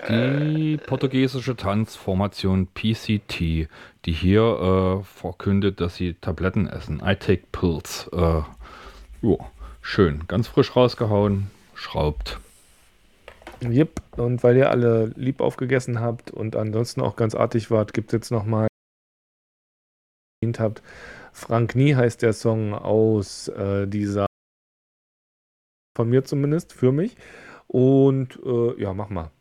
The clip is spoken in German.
die portugiesische Tanzformation PCT, die hier verkündet, dass sie Tabletten essen. I take pills. Jo, schön. Ganz frisch rausgehauen. Schraubt. Jep, und weil ihr alle lieb aufgegessen habt und ansonsten auch ganz artig wart, gibt es jetzt nochmal, habt. Frank Nie heißt der Song aus dieser, von mir zumindest, für mich. Und ja, mach mal.